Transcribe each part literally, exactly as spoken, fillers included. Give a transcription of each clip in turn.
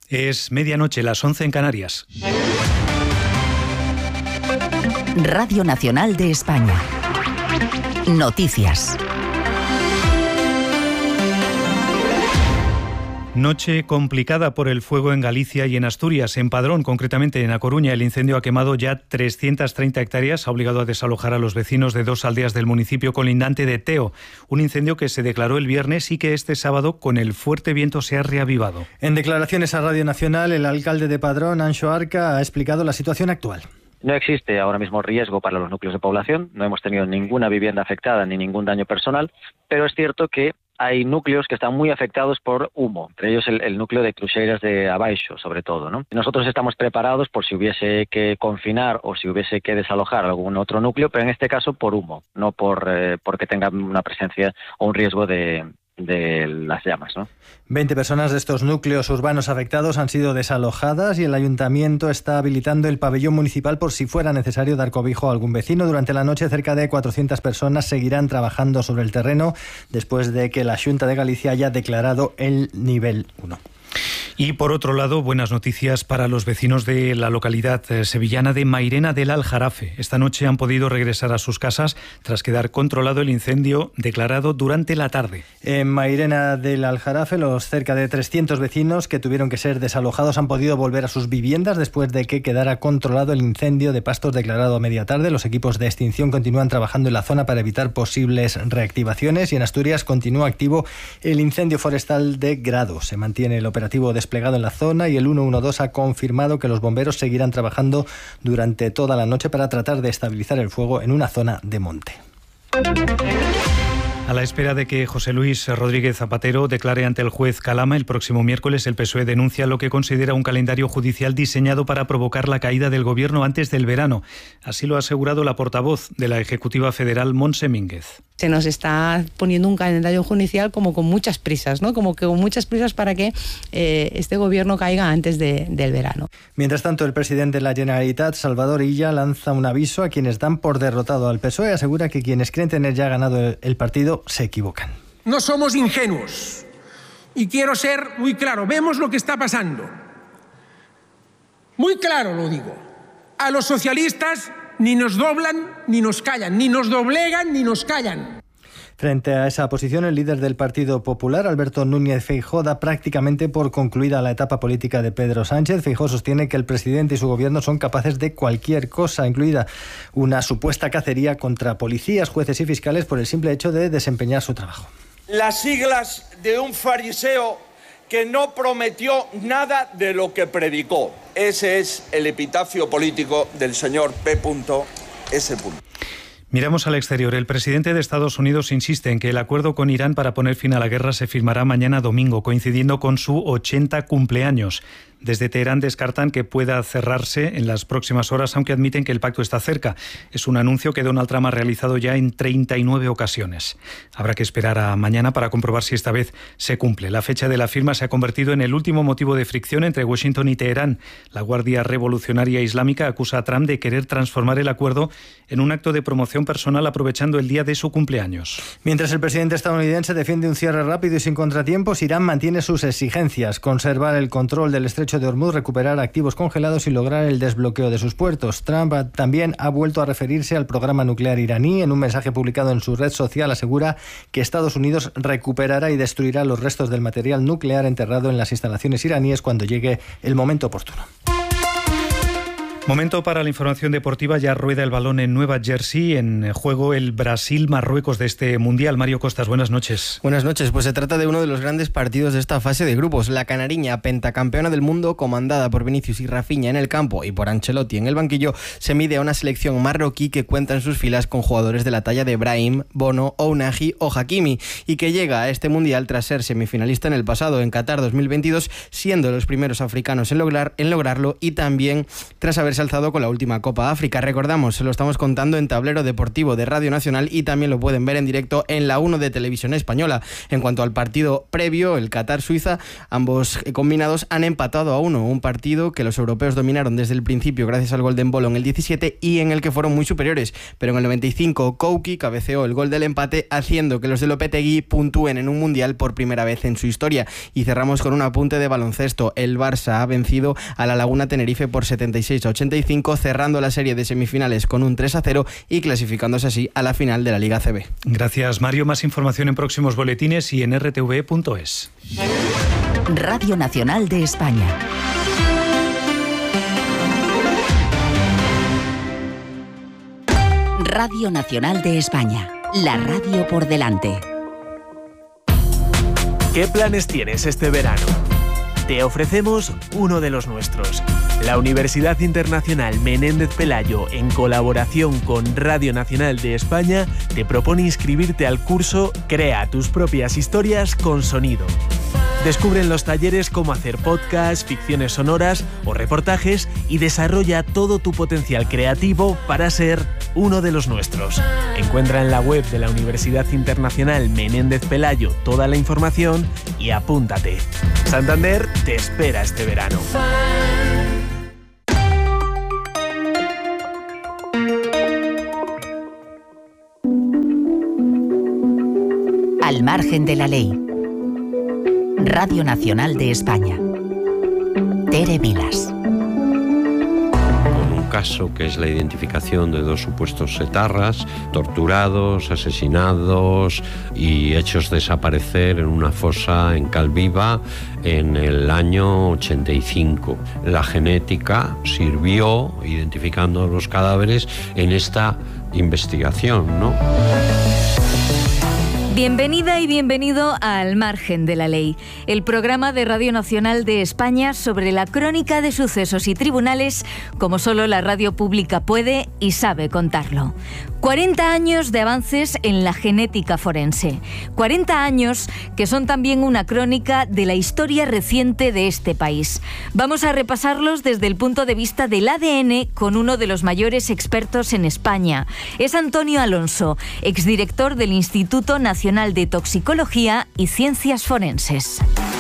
Es medianoche, las once en Canarias. Radio Nacional de España. Noticias. Noche complicada por el fuego en Galicia y en Asturias. En Padrón, concretamente en A Coruña, el incendio ha quemado ya trescientas treinta hectáreas, ha obligado a desalojar a los vecinos de dos aldeas del municipio colindante de Teo. Un incendio que se declaró el viernes y que este sábado, con el fuerte viento, se ha reavivado. En declaraciones a Radio Nacional, el alcalde de Padrón, Anxo Arca, ha explicado la situación actual. No existe ahora mismo riesgo para los núcleos de población, no hemos tenido ninguna vivienda afectada ni ningún daño personal, pero es cierto que hay núcleos que están muy afectados por humo, entre ellos el, el núcleo de Cruxeiras de Abaixo, sobre todo, ¿no? Nosotros estamos preparados por si hubiese que confinar o si hubiese que desalojar algún otro núcleo, pero en este caso por humo, no por eh, porque tengan una presencia o un riesgo de... de las llamas, ¿no? veinte personas de estos núcleos urbanos afectados han sido desalojadas y el ayuntamiento está habilitando el pabellón municipal por si fuera necesario dar cobijo a algún vecino. Durante la noche, cerca de cuatrocientas personas seguirán trabajando sobre el terreno después de que la Xunta de Galicia haya declarado el nivel uno. Y por otro lado, buenas noticias para los vecinos de la localidad sevillana de Mairena del Aljarafe. Esta noche han podido regresar a sus casas tras quedar controlado el incendio declarado durante la tarde. En Mairena del Aljarafe, los cerca de trescientos vecinos que tuvieron que ser desalojados han podido volver a sus viviendas después de que quedara controlado el incendio de pastos declarado a media tarde. Los equipos de extinción continúan trabajando en la zona para evitar posibles reactivaciones y en Asturias continúa activo el incendio forestal de Grado. Se mantiene el operativo de desplegado en la zona y el ciento doce ha confirmado que los bomberos seguirán trabajando durante toda la noche para tratar de estabilizar el fuego en una zona de monte. A la espera de que José Luis Rodríguez Zapatero declare ante el juez Calama el próximo miércoles, el P S O E denuncia lo que considera un calendario judicial diseñado para provocar la caída del gobierno antes del verano. Así lo ha asegurado la portavoz de la Ejecutiva Federal, Montse Mínguez. Se nos está poniendo un calendario judicial como con muchas prisas, ¿no? Como que con muchas prisas para que eh, este gobierno caiga antes de, del verano. Mientras tanto, el presidente de la Generalitat, Salvador Illa, lanza un aviso a quienes dan por derrotado al P S O E. Asegura que quienes creen tener ya ganado el, el partido se equivocan. No somos ingenuos. Y quiero ser muy claro. Vemos lo que está pasando. Muy claro lo digo. A los socialistas ni nos doblan ni nos callan, ni nos doblegan ni nos callan. Frente a esa posición, el líder del Partido Popular, Alberto Núñez Feijóo, da prácticamente por concluida la etapa política de Pedro Sánchez. Feijóo sostiene que el presidente y su gobierno son capaces de cualquier cosa, incluida una supuesta cacería contra policías, jueces y fiscales por el simple hecho de desempeñar su trabajo. Las siglas de un fariseo que no prometió nada de lo que predicó. Ese es el epitafio político del señor P S Miramos al exterior. El presidente de Estados Unidos insiste en que el acuerdo con Irán para poner fin a la guerra se firmará mañana domingo, coincidiendo con su ochenta cumpleaños. Desde Teherán descartan que pueda cerrarse en las próximas horas, aunque admiten que el pacto está cerca. Es un anuncio que Donald Trump ha realizado ya en treinta y nueve ocasiones. Habrá que esperar a mañana para comprobar si esta vez se cumple. La fecha de la firma se ha convertido en el último motivo de fricción entre Washington y Teherán. La Guardia Revolucionaria Islámica acusa a Trump de querer transformar el acuerdo en un acto de promoción personal aprovechando el día de su cumpleaños. Mientras el presidente estadounidense defiende un cierre rápido y sin contratiempos, Irán mantiene sus exigencias: conservar el control del estrecho de Hormuz, recuperar activos congelados y lograr el desbloqueo de sus puertos. Trump también ha vuelto a referirse al programa nuclear iraní. En un mensaje publicado en su red social asegura que Estados Unidos recuperará y destruirá los restos del material nuclear enterrado en las instalaciones iraníes cuando llegue el momento oportuno. Momento para la información deportiva. Ya rueda el balón en Nueva Jersey. En juego el Brasil-Marruecos de este Mundial. Mario Costas, buenas noches. Buenas noches. Pues se trata de uno de los grandes partidos de esta fase de grupos. La canariña, pentacampeona del mundo, comandada por Vinicius y Rafinha en el campo y por Ancelotti en el banquillo, se mide a una selección marroquí que cuenta en sus filas con jugadores de la talla de Brahim, Bono, Ounahi o Hakimi, y que llega a este Mundial tras ser semifinalista en el pasado, en Qatar dos mil veintidós, siendo los primeros africanos en, lograr, en lograrlo, y también tras haber haberse alzado con la última Copa África. Recordamos, se lo estamos contando en Tablero Deportivo de Radio Nacional y también lo pueden ver en directo en la uno de Televisión Española. En cuanto al partido previo, el Qatar-Suiza, ambos combinados han empatado a uno, un partido que los europeos dominaron desde el principio gracias al gol de Embolo en el diecisiete y en el que fueron muy superiores, pero en el noventa y cinco Kouki cabeceó el gol del empate, haciendo que los de Lopetegui puntúen en un mundial por primera vez en su historia. Y cerramos con un apunte de baloncesto. El Barça ha vencido a la Laguna Tenerife por setenta y seis a ochenta y cinco, cerrando la serie de semifinales con un tres a cero y clasificándose así a la final de la Liga A C B. Gracias, Mario. Más información en próximos boletines y en r t v punto es. Radio Nacional de España. Radio Nacional de España. La radio por delante. ¿Qué planes tienes este verano? Te ofrecemos uno de los nuestros. La Universidad Internacional Menéndez Pelayo, en colaboración con Radio Nacional de España, te propone inscribirte al curso Crea tus propias historias con sonido. Descubre en los talleres cómo hacer podcasts, ficciones sonoras o reportajes y desarrolla todo tu potencial creativo para ser uno de los nuestros. Encuentra en la web de la Universidad Internacional Menéndez Pelayo toda la información y apúntate. Santander te espera este verano. Al margen de la ley. Radio Nacional de España. Tere Vilas. Con un caso que es la identificación de dos supuestos etarras, torturados, asesinados y hechos desaparecer en una fosa en Calviva en el año ochenta y cinco. La genética sirvió identificando los cadáveres en esta investigación, ¿no? Bienvenida y bienvenido a Al margen de la ley, el programa de Radio Nacional de España sobre la crónica de sucesos y tribunales como solo la radio pública puede y sabe contarlo. cuarenta años de avances en la genética forense. cuarenta años que son también una crónica de la historia reciente de este país. Vamos a repasarlos desde el punto de vista del A D N con uno de los mayores expertos en España. Es Antonio Alonso, exdirector del Instituto Nacional de Toxicología y Ciencias Forenses.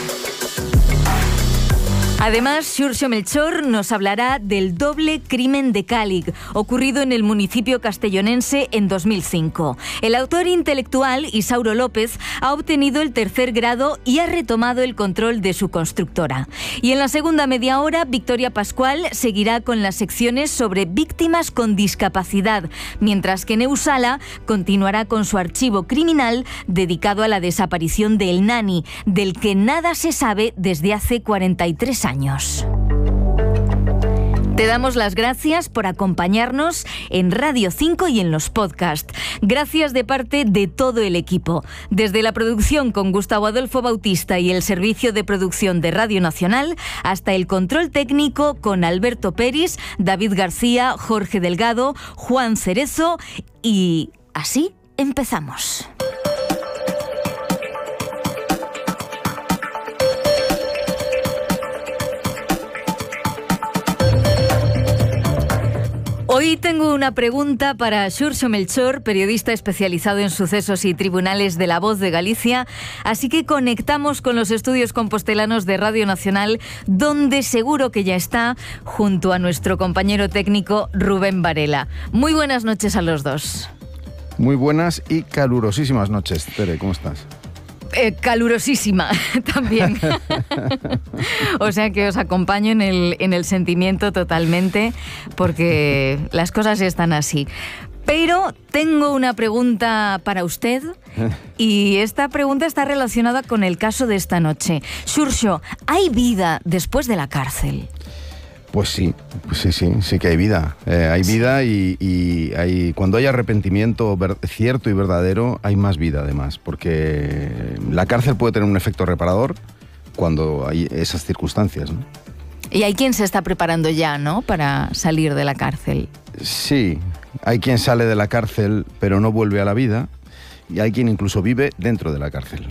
Además, Xurxo Melchor nos hablará del doble crimen de Cálig, ocurrido en el municipio castellonense en dos mil cinco. El autor intelectual, Isauro López, ha obtenido el tercer grado y ha retomado el control de su constructora. Y en la segunda media hora, Victoria Pascual seguirá con las secciones sobre víctimas con discapacidad, mientras que Neusala continuará con su archivo criminal dedicado a la desaparición de El Nani, del que nada se sabe desde hace cuarenta y tres años. Te damos las gracias por acompañarnos en Radio cinco y en los podcasts. Gracias de parte de todo el equipo. Desde la producción con Gustavo Adolfo Bautista y el servicio de producción de Radio Nacional, hasta el control técnico con Alberto Peris, David García, Jorge Delgado, Juan Cerezo y así empezamos. Hoy tengo una pregunta para Xurxo Melchor, periodista especializado en sucesos y tribunales de La Voz de Galicia, así que conectamos con los estudios compostelanos de Radio Nacional, donde seguro que ya está, junto a nuestro compañero técnico Rubén Varela. Muy buenas noches a los dos. Muy buenas y calurosísimas noches. Tere, ¿cómo estás? Eh, calurosísima también. O sea que os acompaño en el, en el sentimiento totalmente, porque las cosas están así. Pero tengo una pregunta para usted y esta pregunta está relacionada con el caso de esta noche. Xurxo, ¿hay vida después de la cárcel? Pues sí, pues sí, sí, sí que hay vida. Eh, hay vida y, y hay, cuando hay arrepentimiento ver, cierto y verdadero, hay más vida además, porque la cárcel puede tener un efecto reparador cuando hay esas circunstancias, ¿no? Y hay quien se está preparando ya, ¿no?, para salir de la cárcel. Sí, hay quien sale de la cárcel pero no vuelve a la vida y hay quien incluso vive dentro de la cárcel.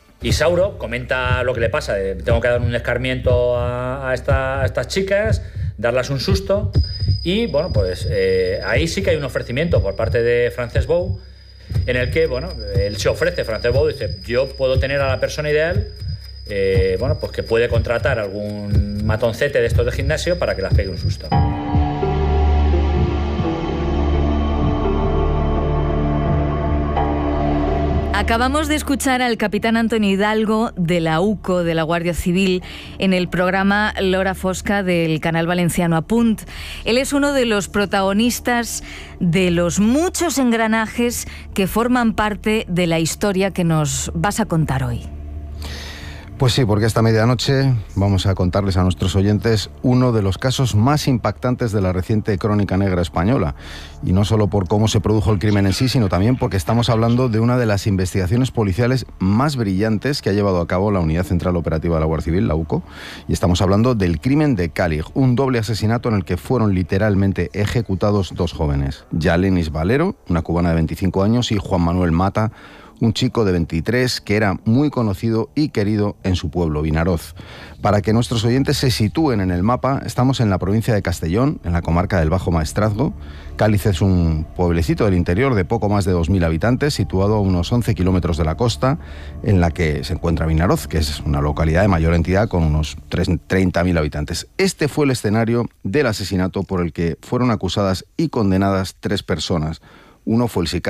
Isauro comenta lo que le pasa, de, tengo que dar un escarmiento a, a, esta, a estas chicas, darlas un susto y, bueno, pues eh, ahí sí que hay un ofrecimiento por parte de Francescou en el que, bueno, él se ofrece, Francescou dice, yo puedo tener a la persona ideal, eh, bueno, pues que puede contratar algún matoncete de estos de gimnasio para que las pegue un susto. Acabamos de escuchar al capitán Antonio Hidalgo de la U C O, de la Guardia Civil, en el programa L'Hora Fosca del canal valenciano Apunt. Él es uno de los protagonistas de los muchos engranajes que forman parte de la historia que nos vas a contar hoy. Pues sí, porque esta medianoche vamos a contarles a nuestros oyentes uno de los casos más impactantes de la reciente crónica negra española. Y no solo por cómo se produjo el crimen en sí, sino también porque estamos hablando de una de las investigaciones policiales más brillantes que ha llevado a cabo la Unidad Central Operativa de la Guardia Civil, la U C O. Y estamos hablando del crimen de Cálig, un doble asesinato en el que fueron literalmente ejecutados dos jóvenes. Yalenis Valero, una cubana de veinticinco años, y Juan Manuel Mata, un chico de veintitrés que era muy conocido y querido en su pueblo, Vinaroz. Para que nuestros oyentes se sitúen en el mapa, estamos en la provincia de Castellón, en la comarca del Bajo Maestrazgo. Cáliz es un pueblecito del interior de poco más de dos mil habitantes, situado a unos once kilómetros de la costa, en la que se encuentra Vinaroz, que es una localidad de mayor entidad con unos treinta mil habitantes. Este fue el escenario del asesinato por el que fueron acusadas y condenadas tres personas. Uno fue el sicario